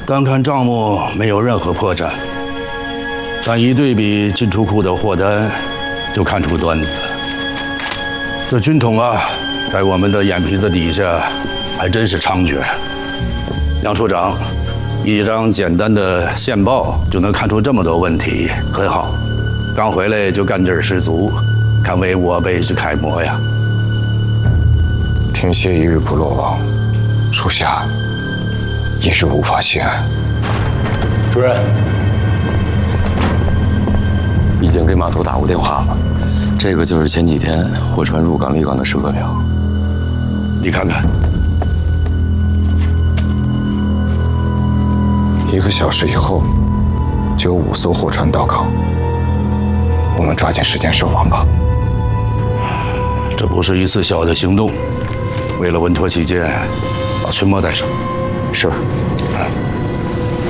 单看账目没有任何破绽，但一对比进出库的货单，就看出端倪了。这军统啊，在我们的眼皮子底下，还真是猖獗。杨处长，一张简单的线报就能看出这么多问题，很好。刚回来就干劲儿十足，堪为我辈之楷模呀！ 天蝎一日不落网，属下一日无法心安。 主任，已经给码头打过电话了，这个就是前几天货船入港离港的时刻表。 你看看 ，1个小时以后就有5艘货船到港，我们抓紧时间收网吧。 这不是一次小的行动，为了稳妥起见，把群魔带上。 是。